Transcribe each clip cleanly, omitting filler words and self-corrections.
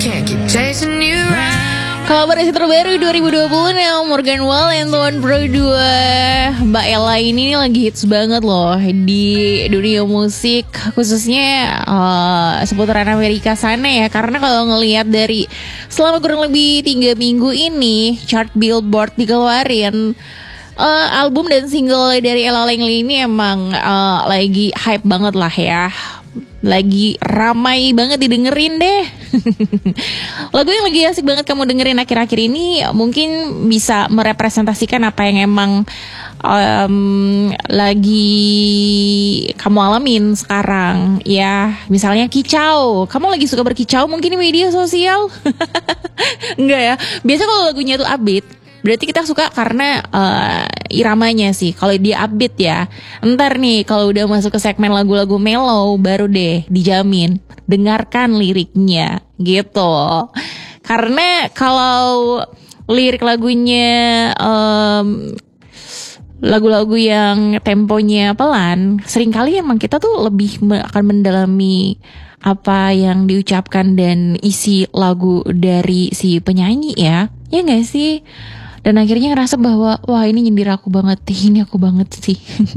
Can't keep chasing you around. Kolaborasi terbaru 2020 nih Morgan Wallen Tuan Pro 2. Mbak Ella ini lagi hits banget loh di dunia musik, khususnya seputaran Amerika sana ya. Karena kalau ngelihat dari selama kurang lebih 3 minggu ini chart Billboard dikeluarin, album dan single dari Ella Langley ini emang lagi hype banget lah ya. Lagi ramai banget didengerin deh. Lagu yang lagi asik banget kamu dengerin akhir-akhir ini mungkin bisa merepresentasikan apa yang emang lagi kamu alamin sekarang ya. Misalnya kicau, kamu lagi suka berkicau mungkin di media sosial. Enggak ya, biasa kalau lagunya tuh upbeat berarti kita suka karena iramanya sih. Kalau dia upbeat ya, ntar nih kalau udah masuk ke segmen lagu-lagu mellow, baru deh dijamin dengarkan liriknya gitu. Karena kalau lirik lagunya lagu-lagu yang temponya pelan, seringkali emang kita tuh lebih akan mendalami apa yang diucapkan dan isi lagu dari si penyanyi ya gak sih? Dan akhirnya ngerasa bahwa wah ini nyindir aku banget, ini aku banget sih.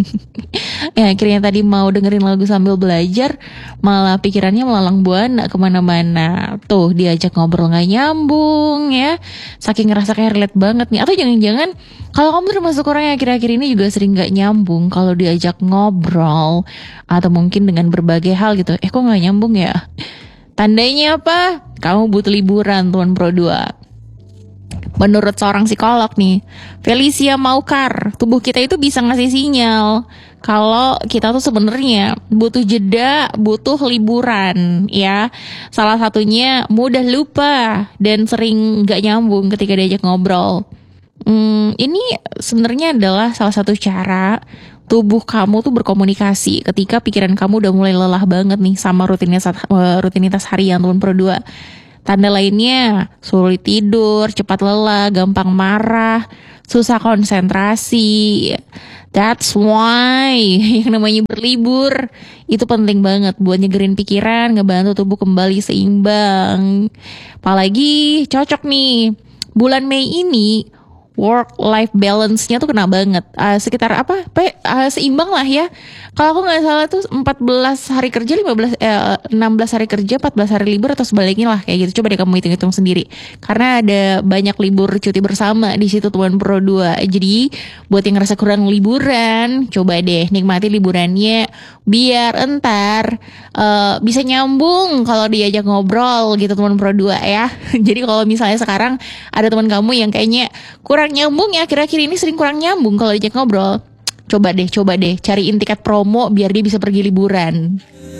Ya akhirnya tadi mau dengerin lagu sambil belajar, malah pikirannya melalang buana kemana-mana. Tuh diajak ngobrol gak nyambung ya, saking ngerasa kayak relate banget nih. Atau jangan-jangan kalau kamu termasuk orang yang akhir-akhir ini juga sering gak nyambung kalau diajak ngobrol, atau mungkin dengan berbagai hal gitu. Kok gak nyambung ya? Tandanya apa? Kamu butuh liburan Tuan Pro 2. Menurut seorang psikolog nih, Felicia Maukar, tubuh kita itu bisa ngasih sinyal kalau kita tuh sebenarnya butuh jeda, butuh liburan ya. Salah satunya mudah lupa dan sering gak nyambung ketika diajak ngobrol. Ini sebenarnya adalah salah satu cara tubuh kamu tuh berkomunikasi ketika pikiran kamu udah mulai lelah banget nih sama rutinitas harian Tuan Pro 2. Tanda lainnya sulit tidur, cepat lelah, gampang marah, susah konsentrasi. That's why yang namanya berlibur itu penting banget buat nyegerin pikiran, ngebantu tubuh kembali seimbang. Apalagi cocok nih bulan Mei ini, work-life balance-nya tuh kena banget. Sekitar seimbang lah ya. Kalau aku gak salah tuh 14 hari kerja, 16 hari kerja, 14 hari libur atau sebaliknya lah kayak gitu. Coba deh kamu hitung-hitung sendiri. Karena ada banyak libur cuti bersama di situ Tuan Pro 2. Jadi buat yang ngerasa kurang liburan, coba deh nikmati liburannya biar entar bisa nyambung kalau diajak ngobrol gitu Tuan Pro 2 ya. Jadi kalau misalnya sekarang ada teman kamu yang kayaknya kurang nyambung ya, akhir-akhir ini sering kurang nyambung kalau diajak ngobrol, coba deh cariin tiket promo biar dia bisa pergi liburan.